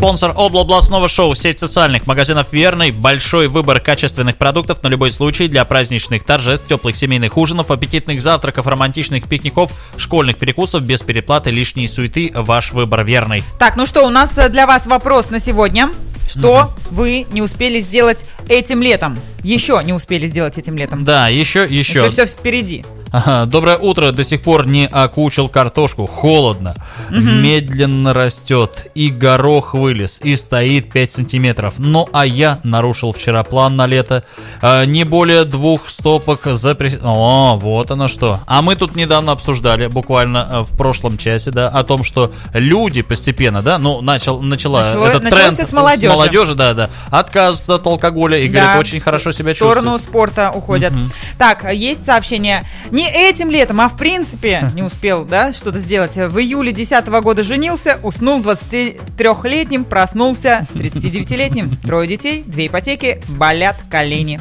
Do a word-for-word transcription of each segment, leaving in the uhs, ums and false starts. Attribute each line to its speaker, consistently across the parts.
Speaker 1: Спонсор областного шоу, сеть социальных магазинов «Верный». Большой выбор качественных продуктов на любой случай для праздничных торжеств, теплых семейных ужинов, аппетитных завтраков, романтичных пикников, школьных перекусов без переплаты, лишней суеты. Ваш выбор «Верный».
Speaker 2: Так, ну что, у нас для вас вопрос на сегодня. Что угу. вы не успели сделать этим летом? Еще не успели сделать этим летом.
Speaker 1: Да, еще, еще.
Speaker 2: Еще все впереди.
Speaker 1: Ага, доброе утро. До сих пор не окучил картошку. Холодно. Угу. Медленно растет. И горох вылез. И стоит пять сантиметров. Ну, а я нарушил вчера план на лето. А, не более двух стопок за... Прис... О, вот оно что. А мы тут недавно обсуждали, буквально в прошлом часе, да, о том, что люди постепенно, да, ну, начал, начала Начало, этот тренд
Speaker 2: с молодежи.
Speaker 1: с молодежи, да, да, отказываются от алкоголя и, да, говорят, очень хорошо себя чувствуют.
Speaker 2: В сторону спорта уходят. Угу. Так, есть сообщение. Не этим летом, а в принципе не успел, да, что-то сделать. В июле десятого года женился, уснул двадцатитрёхлетним, проснулся тридцатидевятилетним. Трое детей, две ипотеки, болят колени.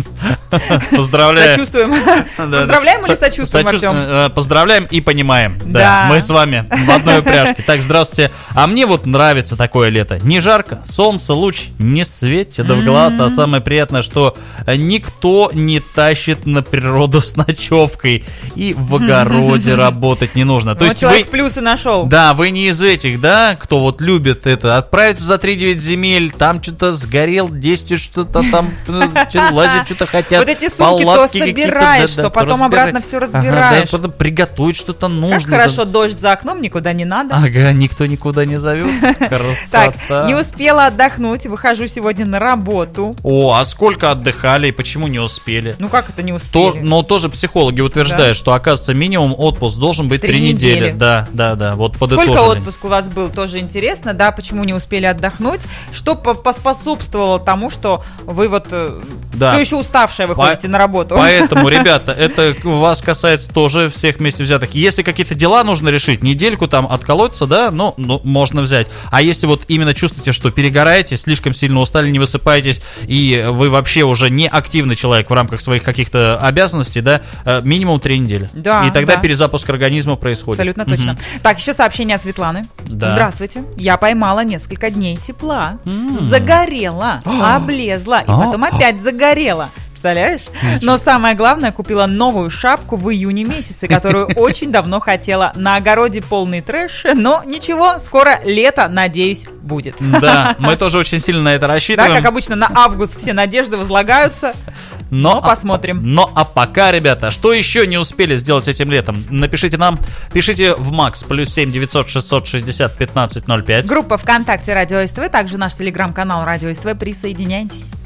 Speaker 1: Поздравляем.
Speaker 2: Сочувствуем. Поздравляем или сочувствуем, Артем?
Speaker 1: Поздравляем и понимаем. Да, мы с вами в одной упряжке. Так, здравствуйте. А мне вот нравится такое лето. Не жарко, солнце, луч не светит в глаз, а самое приятное, что никто не тащит на природу с ночевкой. И в огороде работать не нужно. То
Speaker 2: ну,
Speaker 1: есть
Speaker 2: человек
Speaker 1: вы...
Speaker 2: плюсы нашел.
Speaker 1: Да, вы не из этих, да, кто вот любит это, отправиться за три-девять земель, там что-то сгорел, десять что-то там, лазить что-то хотят.
Speaker 2: Вот эти сумки то собираешь, что потом обратно все разбираешь.
Speaker 1: Ага, да, приготовить что-то нужно.
Speaker 2: Как хорошо, дождь за окном, никуда не надо.
Speaker 1: Ага, никто никуда не зовет. Красота.
Speaker 2: Так, не успела отдохнуть, выхожу сегодня на работу.
Speaker 1: О, а сколько отдыхали и почему не успели?
Speaker 2: Ну как это не успели?
Speaker 1: Но тоже психологи утверждают, что, оказывается, минимум отпуск должен быть три недели. Да, да, да. Вот подытожили.
Speaker 2: Сколько отпуск у вас был, тоже интересно, да, почему не успели отдохнуть? Что поспособствовало тому, что вы вот да. все еще уставшие выходите По- на работу?
Speaker 1: Поэтому, ребята, это вас касается тоже всех вместе взятых. Если какие-то дела нужно решить, недельку там отколоться, да, ну, ну, можно взять. А если вот именно чувствуете, что перегораете, слишком сильно устали, не высыпаетесь, и вы вообще уже не активный человек в рамках своих каких-то обязанностей, да, минимум три недели. Да, и тогда да. перезапуск организма происходит.
Speaker 2: Абсолютно точно. Угу. Так, еще сообщение от Светланы.
Speaker 1: Да.
Speaker 2: Здравствуйте. Я поймала несколько дней тепла. М-м. Загорела, облезла и потом опять загорела. Представляешь? Но самое главное, купила новую шапку в июне месяце, которую очень давно хотела. На огороде полный трэш, но ничего, скоро лето, надеюсь, будет.
Speaker 1: Да, мы тоже очень сильно на это рассчитываем.
Speaker 2: Да, как обычно, на август все надежды возлагаются. Но, но посмотрим.
Speaker 1: А, но а пока, ребята, что еще не успели сделать этим летом? Напишите нам, пишите в Макс, плюс семь девятьсот шестьсот шестьдесят пятнадцать ноль пять.
Speaker 2: Группа ВКонтакте Радио СТВ, также наш телеграм-канал Радио СТВ. Присоединяйтесь.